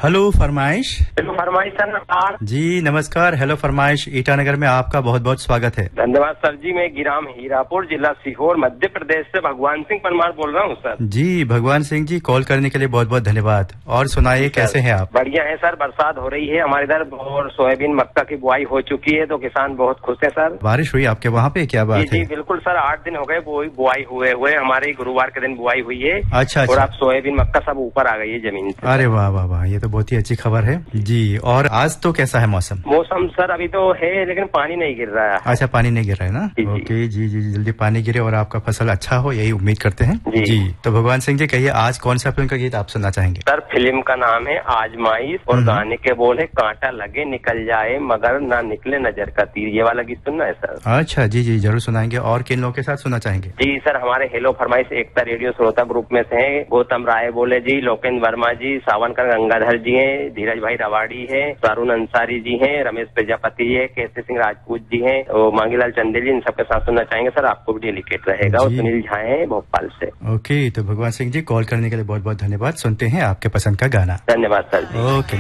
Hello फरमाइश। Hello फरमाइश sir, नमस्कार जी नमस्कार। हेलो फरमाइश ईटानगर में आपका बहुत बहुत स्वागत है। धन्यवाद सर जी। मैं गिराम हीरापुर, जिला सीहोर, मध्य प्रदेश से भगवान सिंह परमार बोल रहा हूँ सर। जी भगवान सिंह जी, कॉल करने के लिए बहुत बहुत धन्यवाद। और सुनाइए कैसे हैं आप? बढ़िया है सर, बरसात हो रही है हमारे इधर और सोयाबीन मक्का की बुआई हो चुकी है, तो किसान बहुत खुश है सर। बारिश हुई आपके वहाँ पे? क्या बात है। जी बिल्कुल सर, 8 दिन हो गए बुआई हुए हमारे गुरुवार के दिन बुआई हुई है। अच्छा और अब सोयाबीन मक्का सब ऊपर आ गई है जमीन से। अरे वाह वाह वाह, ये तो बहुत ही अच्छी खबर है जी। और आज तो कैसा है मौसम? मौसम सर अभी तो है, लेकिन पानी नहीं गिर रहा है। अच्छा, पानी नहीं गिर रहा है ना? ओके जी जी, जल्दी पानी गिरे और आपका फसल अच्छा हो, यही उम्मीद करते हैं जी। तो भगवान सिंह जी कहिए, आज कौन सा फिल्म का गीत आप सुनना चाहेंगे? सर फिल्म का नाम है आजमाइश और गाने के बोल है कांटा लगे निकल जाए मगर ना निकले नजर का तीर। ये वाला गीत सुनना है सर। अच्छा जी जी, जरूर सुनाएंगे। और किन लोगों के साथ सुनना चाहेंगे? जी सर, हमारे हेलो फरमाइश एकता रेडियो श्रोता ग्रुप में से हैं गौतम राय बोले जी, लोकेंद्र वर्मा जी, सावनकर गंगाधर जी हैं, धीरज भाई रवाड़ी है, अरुण अंसारी जी हैं, रमेश प्रजापति है, केसी सिंह राजपूत जी हैं और मांगीलाल चंदेल जी, इन सबके साथ सुनना चाहेंगे सर। आपको भी डेलिकेट रहेगा। और सुनील झा है भोपाल से। ओके, तो भगवान सिंह जी कॉल करने के लिए बहुत बहुत धन्यवाद। सुनते हैं आपके पसंद का गाना। धन्यवाद सर जी। ओके।